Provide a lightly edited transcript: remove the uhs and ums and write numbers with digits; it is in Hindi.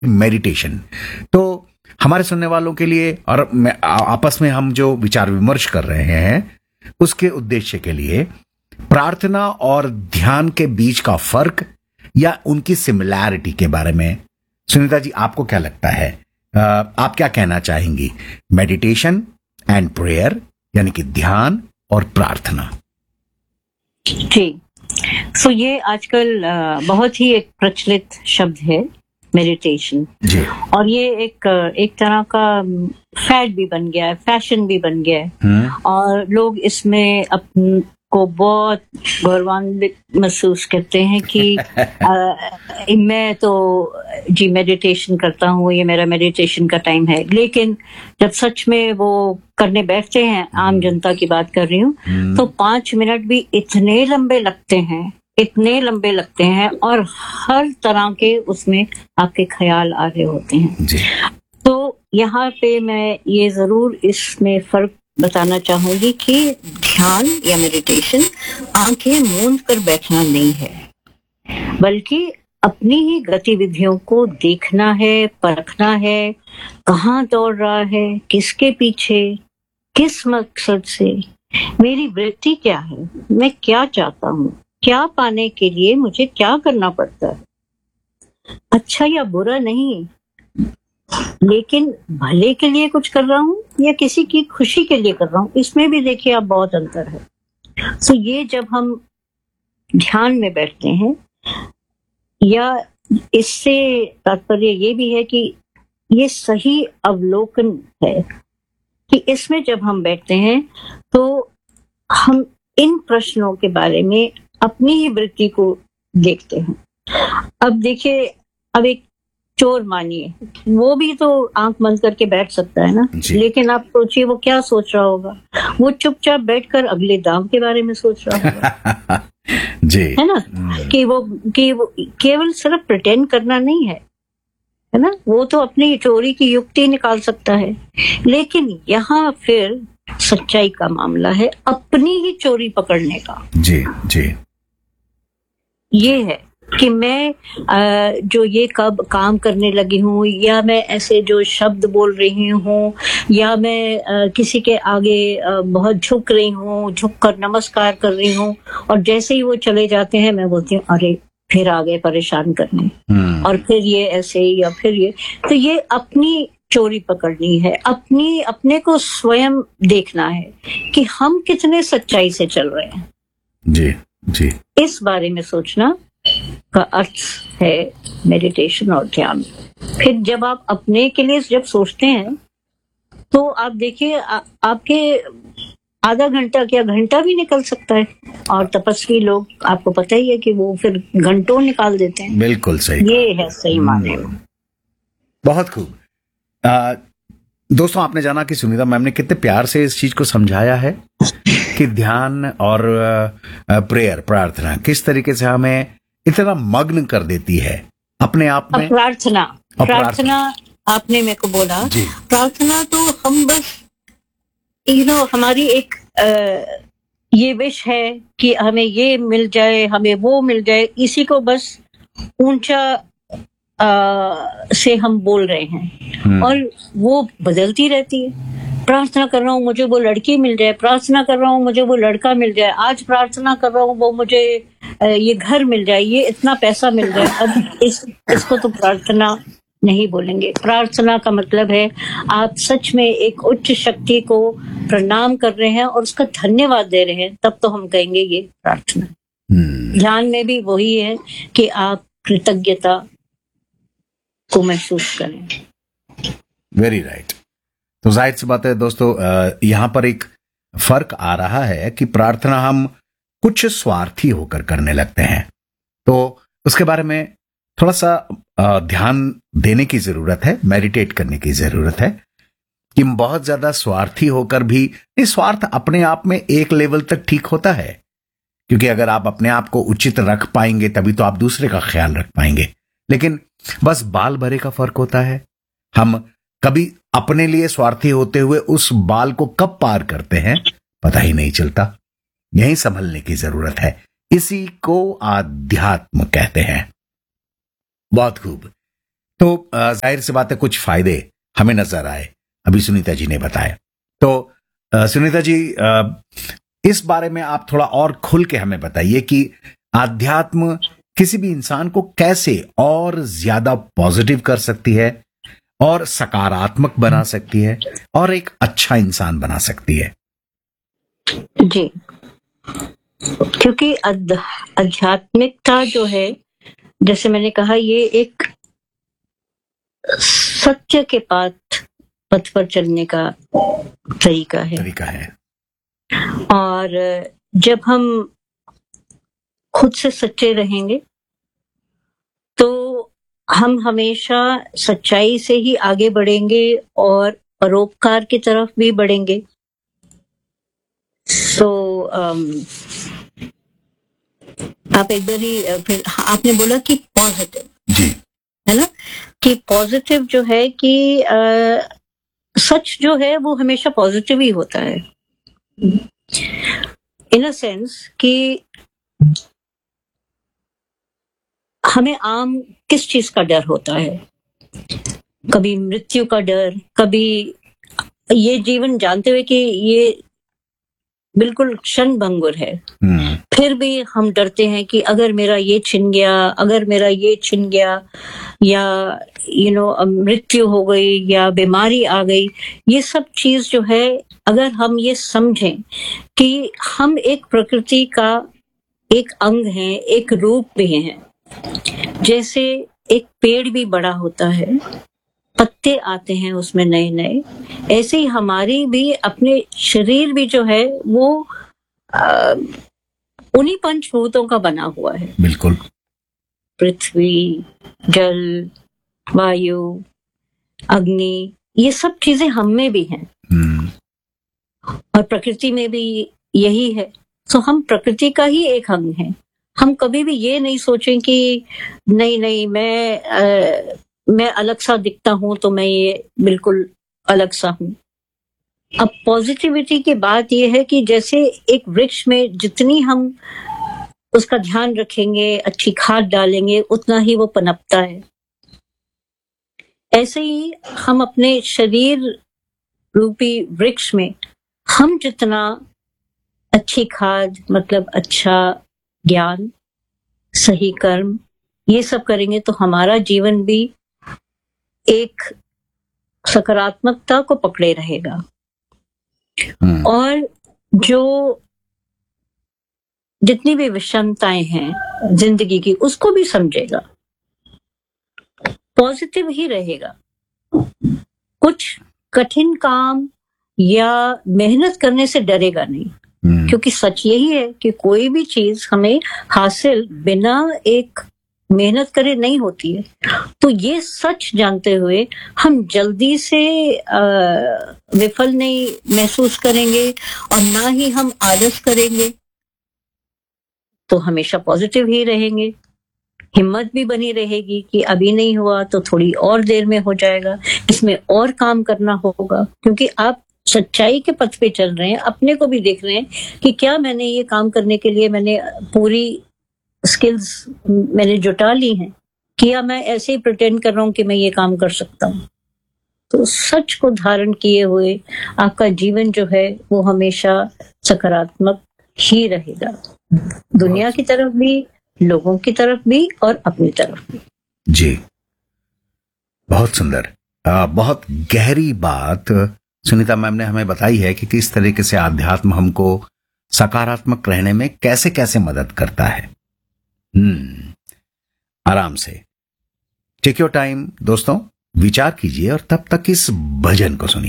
मेडिटेशन। तो हमारे सुनने वालों के लिए और आपस में हम जो विचार विमर्श कर रहे हैं उसके उद्देश्य के लिए प्रार्थना और ध्यान के बीच का फर्क या उनकी सिमिलैरिटी के बारे में सुनीता जी आपको क्या लगता है? आप क्या कहना चाहेंगी? मेडिटेशन एंड प्रेयर यानी कि ध्यान और प्रार्थना। जी, सो ये आजकल बहुत ही एक प्रचलित शब्द है मेडिटेशन जी। और ये एक तरह का फैड भी बन गया है, फैशन भी बन गया है और लोग इसमें अपन को बहुत गौरवान्वित महसूस करते हैं कि मैं तो जी मेडिटेशन करता हूँ, ये मेरा मेडिटेशन का टाइम है। लेकिन जब सच में वो करने बैठते हैं, आम जनता की बात कर रही हूँ, तो 5 मिनट भी इतने लंबे लगते हैं और हर तरह के उसमें आपके ख्याल आ रहे होते हैं जी। तो यहाँ पे मैं ये जरूर इसमें फर्क बताना चाहूंगी कि ध्यान या मेडिटेशन आंखें मूंद कर बैठना नहीं है, बल्कि अपनी ही गतिविधियों को देखना है, परखना है, कहाँ दौड़ रहा है, किसके पीछे, किस मकसद से, मेरी वृत्ति क्या है, मैं क्या चाहता हूँ, क्या पाने के लिए मुझे क्या करना पड़ता है, अच्छा या बुरा नहीं, लेकिन भले के लिए कुछ कर रहा हूँ या किसी की खुशी के लिए कर रहा हूँ, इसमें भी देखिए आप बहुत अंतर है। तो ये जब हम ध्यान में बैठते हैं, या इससे तात्पर्य ये भी है कि ये सही अवलोकन है कि इसमें जब हम बैठते हैं तो हम इन प्रश्नों के बारे में अपनी ही वृत्ति को देखते हैं। अब देखिए, अब एक चोर मानिए, वो भी तो आंख बंद करके बैठ सकता है ना, लेकिन आप सोचिए वो क्या सोच रहा होगा, वो चुपचाप बैठकर अगले दांव के बारे में सोच रहा होगा जी, है ना, कि वो केवल सिर्फ प्रिटेंड करना नहीं है ना, वो तो अपनी चोरी की युक्ति निकाल सकता है। लेकिन यहाँ फिर सच्चाई का मामला है अपनी ही चोरी पकड़ने का। जी जी, ये है कि मैं जो ये कब काम करने लगी हूँ, या मैं ऐसे जो शब्द बोल रही हूँ, या मैं किसी के आगे बहुत झुक रही हूँ, झुक कर नमस्कार कर रही हूँ, और जैसे ही वो चले जाते हैं मैं बोलती हूँ अरे फिर आ गए परेशान करने, और फिर ये ऐसे या फिर ये, तो ये अपनी चोरी पकड़नी है, अपने को स्वयं देखना है कि हम कितने सच्चाई से चल रहे हैं। जी जी, इस बारे में सोचना का अर्थ है मेडिटेशन और ध्यान। फिर जब आप अपने के लिए जब सोचते हैं तो आप देखिए आपके आधा घंटा क्या घंटा भी निकल सकता है, और तपस्वी लोग आपको पता ही है कि वो फिर घंटों निकाल देते हैं। बिल्कुल सही, ये है सही माने में। बहुत खूब। दोस्तों, आपने जाना कि सुनीता मैम ने कितने प्यार से इस चीज को समझाया है कि ध्यान और प्रेयर, प्रार्थना किस तरीके से हमें इतना मग्न कर देती है अपने आप में। प्रार्थना आपने मेरे को बोला, प्रार्थना तो हम बस हमारी एक ये विश है कि हमें ये मिल जाए, हमें वो मिल जाए, इसी को बस ऊंचा से हम बोल रहे हैं, और वो बदलती रहती है। प्रार्थना कर रहा हूँ मुझे वो लड़की मिल जाए, प्रार्थना कर रहा हूँ मुझे वो लड़का मिल जाए, आज प्रार्थना कर रहा हूँ वो मुझे ये घर मिल जाए, ये इतना पैसा मिल जाए। अब इसको तो प्रार्थना नहीं बोलेंगे। प्रार्थना का मतलब है आप सच में एक उच्च शक्ति को प्रणाम कर रहे हैं और उसका धन्यवाद दे रहे हैं, तब तो हम कहेंगे ये प्रार्थना। ध्यान में भी वही है कि आप कृतज्ञता को महसूस करें। Very right. तो जाहिर सी बात है दोस्तों, यहाँ पर एक फर्क आ रहा है कि प्रार्थना हम कुछ स्वार्थी होकर करने लगते हैं, तो उसके बारे में थोड़ा सा ध्यान देने की जरूरत है, मेडिटेट करने की जरूरत है कि बहुत ज्यादा स्वार्थी होकर भी नहीं, स्वार्थ अपने आप में एक लेवल तक ठीक होता है, क्योंकि अगर आप अपने आप को उचित रख पाएंगे तभी तो आप दूसरे का ख्याल रख पाएंगे। लेकिन बस बाल भरे का फर्क होता है। हम कभी अपने लिए स्वार्थी होते हुए उस बाल को कब पार करते हैं पता ही नहीं चलता। यही संभलने की जरूरत है, इसी को आध्यात्म कहते हैं। बहुत खूब। तो जाहिर सी बात है कुछ फायदे हमें नजर आए, अभी सुनीता जी ने बताया। तो सुनीता जी, इस बारे में आप थोड़ा और खुल के हमें बताइए कि आध्यात्म किसी भी इंसान को कैसे और ज्यादा पॉजिटिव कर सकती है और सकारात्मक बना सकती है और एक अच्छा इंसान बना सकती है। जी, क्योंकि आध्यात्मिकता जो है, जैसे मैंने कहा, ये एक सत्य के पथ पर चलने का तरीका है। और जब हम खुद से सच्चे रहेंगे तो हम हमेशा सच्चाई से ही आगे बढ़ेंगे और परोपकार की तरफ भी बढ़ेंगे। तो आप एक बार ही फिर आपने बोला कि पॉजिटिव, जी, है ना, कि पॉजिटिव जो है कि सच जो है वो हमेशा पॉजिटिव ही होता है, इन अ सेंस कि हमें आम किस चीज का डर होता है, कभी मृत्यु का डर, कभी ये जीवन जानते हुए कि ये बिल्कुल क्षण भंगुर है, फिर भी हम डरते हैं कि अगर मेरा ये छिन गया, अगर मेरा ये छिन गया, या मृत्यु हो गई या बीमारी आ गई। ये सब चीज जो है, अगर हम ये समझें कि हम एक प्रकृति का एक अंग हैं, एक रूप भी हैं, जैसे एक पेड़ भी बड़ा होता है, पत्ते आते हैं उसमें नए नए, ऐसे ही हमारी भी अपने शरीर भी जो है वो उन्हीं पंचभूतों का बना हुआ है। बिल्कुल। पृथ्वी, जल, वायु, अग्नि, ये सब चीजें हम में भी हैं और प्रकृति में भी यही है। तो हम प्रकृति का ही एक अंग हैं। हम कभी भी ये नहीं सोचें कि नहीं मैं अलग सा दिखता हूं तो मैं ये बिल्कुल अलग सा हूं। अब पॉजिटिविटी की बात यह है कि जैसे एक वृक्ष में जितनी हम उसका ध्यान रखेंगे, अच्छी खाद डालेंगे, उतना ही वो पनपता है। ऐसे ही हम अपने शरीर रूपी वृक्ष में हम जितना अच्छी खाद, मतलब अच्छा ज्ञान, सही कर्म, ये सब करेंगे तो हमारा जीवन भी एक सकारात्मकता को पकड़े रहेगा और जो जितनी भी विषमताएं हैं जिंदगी की, उसको भी समझेगा, पॉजिटिव ही रहेगा। कुछ कठिन काम या मेहनत करने से डरेगा नहीं, क्योंकि सच यही है कि कोई भी चीज हमें हासिल बिना एक मेहनत करे नहीं होती है। तो ये सच जानते हुए हम जल्दी से विफल नहीं महसूस करेंगे और ना ही हम आलस करेंगे, तो हमेशा पॉजिटिव ही रहेंगे। हिम्मत भी बनी रहेगी कि अभी नहीं हुआ तो थोड़ी और देर में हो जाएगा, इसमें और काम करना होगा, क्योंकि आप सच्चाई के पथ पे चल रहे हैं। अपने को भी देख रहे हैं कि क्या मैंने ये काम करने के लिए मैंने पूरी स्किल्स मैंने जुटा ली हैं, क्या मैं ऐसे ही प्रिटेंड कर रहा हूं कि मैं ये काम कर सकता हूं। तो सच को धारण किए हुए आपका जीवन जो है वो हमेशा सकारात्मक ही रहेगा, दुनिया की तरफ भी, लोगों की तरफ भी और अपनी तरफ भी। जी, बहुत सुंदर, बहुत गहरी बात सुनीता मैम ने हमें बताई है कि किस तरीके से आध्यात्म हमको सकारात्मक रहने में कैसे कैसे मदद करता है। आराम से टेक योर टाइम दोस्तों, विचार कीजिए और तब तक इस भजन को सुनिए।